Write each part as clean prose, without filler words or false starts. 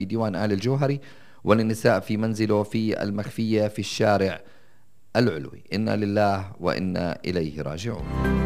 ديوان آل الجوهري، وللنساء في منزله في المخفية في الشارع العلوي. إنا لله وإنا إليه راجعون.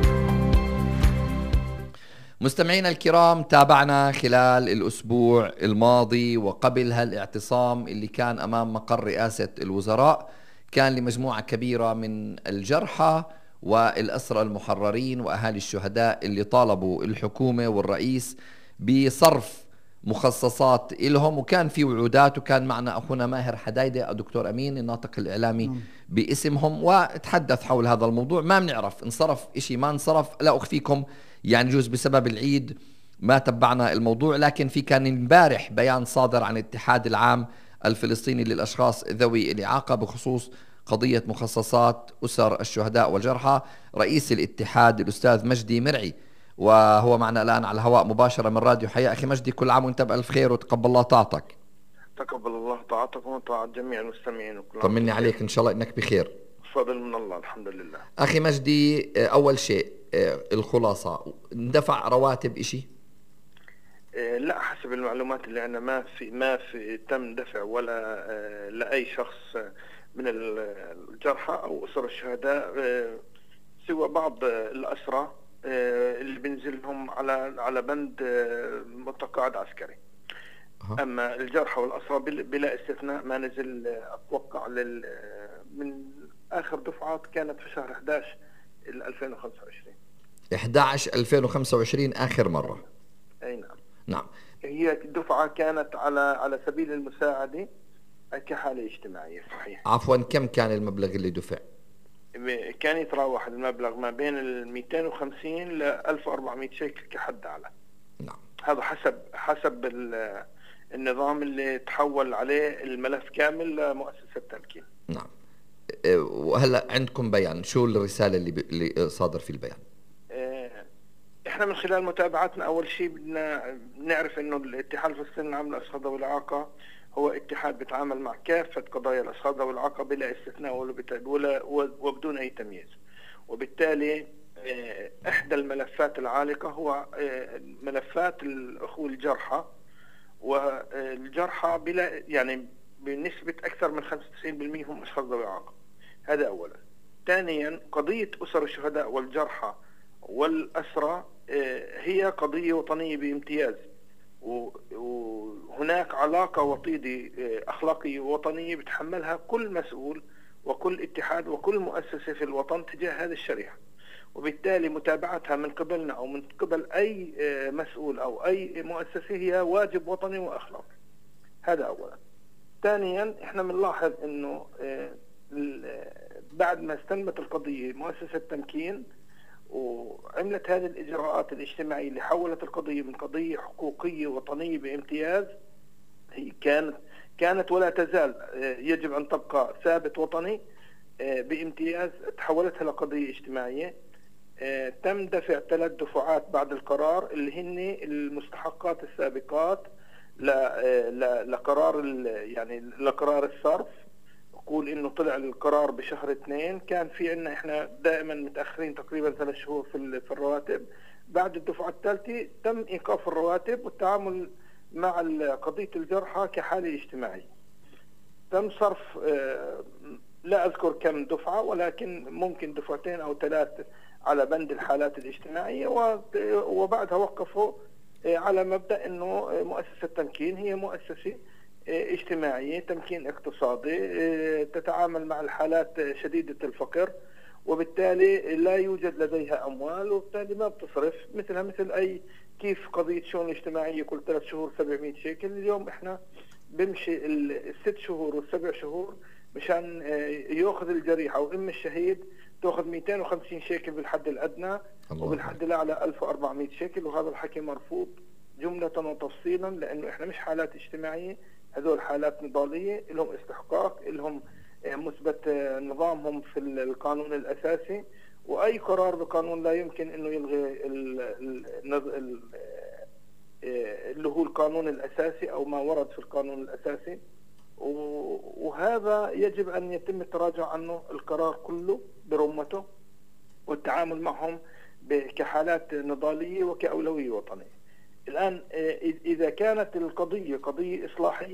مستمعينا الكرام، تابعنا خلال الأسبوع الماضي وقبلها الاعتصام اللي كان أمام مقر رئاسة الوزراء، كان لمجموعة كبيرة من الجرحى والأسرى المحررين وأهالي الشهداء اللي طالبوا الحكومة والرئيس بصرف مخصصات إلهم، وكان في وعودات، وكان معنا أخونا ماهر حدايدة الدكتور أمين الناطق الإعلامي باسمهم، وتحدث حول هذا الموضوع. ما بنعرف انصرف إشي ما انصرف، لا أخفيكم يعني جزء بسبب العيد ما تبعنا الموضوع، لكن في كان امبارح بيان صادر عن الاتحاد العام الفلسطيني للأشخاص ذوي الإعاقة بخصوص قضية مخصصات أسر الشهداء والجرحى. رئيس الاتحاد الأستاذ مجدي مرعي، وهو معنا الآن على الهواء مباشرة من راديو حياة. أخي مجدي، كل عام وأنت بألف خير وتقبل الله طاعتك. تقبل الله طاعتكم وطاعة جميع المستمعين. طمني عليك، إن شاء الله إنك بخير. فضل من الله، الحمد لله. أخي مجدي، أول شيء الخلاصة، اندفع رواتب إشي؟ لا، حسب المعلومات اللي عندنا ما في تم دفع ولا لأي شخص من الجرحى أو أسر الشهداء، سوى بعض الأسرى اللي بينزلهم على بند متقاعد عسكري. أما الجرحى والأسرى بلا استثناء ما نزل. أتوقع من آخر دفعات كانت في شهر 11 2025. 11/2025 آخر مرة. أي نعم. نعم. هي دفعة كانت على سبيل المساعدة كحالة اجتماعية. صحيح. عفوا، كم كان المبلغ اللي دفع؟ كان يتراوح المبلغ ما بين 250 ل 1400 شيكل كحد أعلى. نعم. هذا حسب النظام اللي تحول عليه الملف كامل لمؤسسة تمكين. نعم. وهلا عندكم بيان، شو الرسالة اللي صادر في البيان؟ احنا من خلال متابعتنا اول شيء بدنا نعرف انه الاتحاد الفلسطيني العام للاشخاص ذوي الاعاقه هو اتحاد بيتعامل مع كافه قضايا الاشخاص ذوي الاعاقه بلا استثناء ولا وبدون اي تمييز. وبالتالي احدى الملفات العالقه هو ملفات الاخوه الجرحى، والجرحى بلا يعني بنسبه اكثر من 95% هم اشخاص ذوي اعاقه. هذا اولا. ثانيا، قضيه اسر الشهداء والجرحى والأسرى هي قضية وطنية بامتياز، وهناك علاقة وطيدة أخلاقية وطنية بتحملها كل مسؤول وكل اتحاد وكل مؤسسة في الوطن تجاه هذه الشريحة. وبالتالي متابعتها من قبلنا أو من قبل أي مسؤول أو أي مؤسسة هي واجب وطني وأخلاقي. هذا أولا. ثانيا، احنا بنلاحظ أنه بعد ما استلمت القضية مؤسسة تمكين وعملت هذه الإجراءات الاجتماعية اللي حولت القضية من قضية حقوقية وطنية بامتياز، هي كانت ولا تزال يجب أن تبقى ثابت وطني بامتياز، تحولتها لقضية اجتماعية. تم دفع 3 دفعات بعد القرار اللي هن المستحقات السابقات لقرار يعني لقرار الصرف. أقول إنه طلع القرار بشهر 2، كان في عنا إحنا دائما متأخرين تقريبا 3 شهور في الرواتب. بعد الدفعة الثالثة تم إيقاف الرواتب والتعامل مع قضية الجرحى كحالة اجتماعية. تم صرف لا أذكر كم دفعة، ولكن ممكن 2 أو 3 على بند الحالات الاجتماعية، وبعدها وقفوا على مبدأ إنه مؤسسة تمكين هي مؤسسة اجتماعية، تمكين اقتصادي، تتعامل مع الحالات شديدة الفقر، وبالتالي لا يوجد لديها أموال، وبالتالي ما بتصرف مثل أي كيف قضية شؤون اجتماعية كل 3 شهور 700 شيكل. اليوم احنا بمشي 6 شهور و7 شهور مشان يأخذ الجريح أو أم الشهيد تأخذ 250 شيكل بالحد الأدنى، وبالحد الأعلى 1400 شيكل. وهذا الحكي مرفوض جملة وتفصيلا، لأنه احنا مش حالات اجتماعية، هذول حالات نضالية لهم استحقاق، لهم مثبت نظامهم في القانون الأساسي، وأي قرار بقانون لا يمكن أنه يلغي اللي هو القانون الأساسي أو ما ورد في القانون الأساسي. وهذا يجب أن يتم التراجع عنه القرار كله برمته، والتعامل معهم كحالات نضالية وكأولوية وطنية. الآن إذا كانت القضية قضية إصلاحية